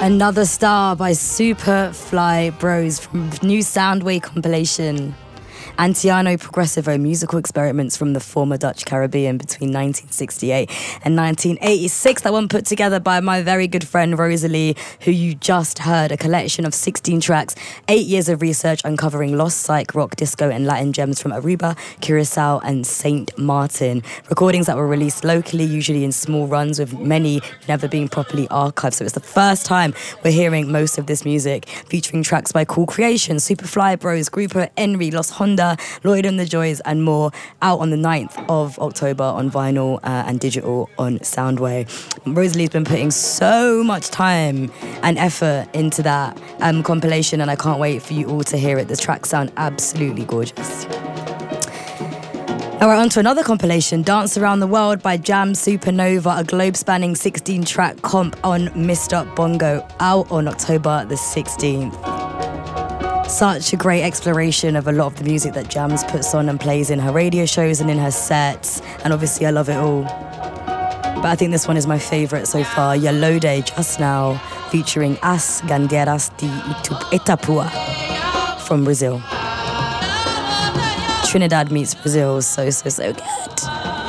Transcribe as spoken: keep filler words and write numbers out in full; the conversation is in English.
Another Star by Superfly Bros from new Soundwave compilation. Antiano Progressivo, musical experiments from the former Dutch Caribbean between nineteen sixty-eight and nineteen eighty-six. That one put together by my very good friend Rosalie, who you just heard. A collection of sixteen tracks, eight years of research uncovering lost psych, rock, disco and Latin gems from Aruba, Curacao and Saint Martin. Recordings that were released locally, usually in small runs, with many never being properly archived. So it's the first time we're hearing most of this music, featuring tracks by Cool Creation, Superfly Bros, Grupo Enri, Los Honda, Lloyd and the Joys and more, out on the ninth of October on vinyl uh, and digital on Soundwave. Rosalie's been putting so much time and effort into that um, compilation, and I can't wait for you all to hear it. The tracks sound absolutely gorgeous. All right, on to another compilation, Dance Around the World by Jam Supernova, a globe-spanning sixteen-track comp on Mister Bongo, out on October the sixteenth. Such a great exploration of a lot of the music that Jams puts on and plays in her radio shows and in her sets. And obviously I love it all. But I think this one is my favourite so far. Yalode, Just Now, featuring As Ganderas de Itapua from Brazil. Trinidad meets Brazil, so, so, so good.